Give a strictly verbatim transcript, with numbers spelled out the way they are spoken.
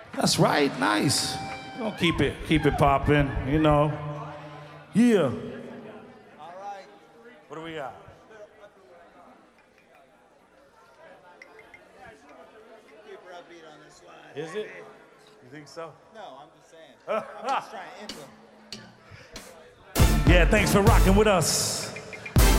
That's right, nice. We're gonna keep it, keep it popping, you know. Yeah. All right. What do we got? Super upbeat on this slide. Is it? You think so? No, I'm just saying. I'm just trying to enter. Yeah, thanks for rocking with us.